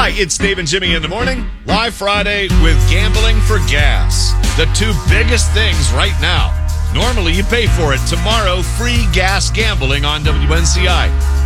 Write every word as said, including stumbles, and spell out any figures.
Hi, it's Dave and Jimmy in the morning. Live Friday with Gambling for Gas. The two biggest things right now. Normally you pay for it. Tomorrow, free gas gambling on W N C I.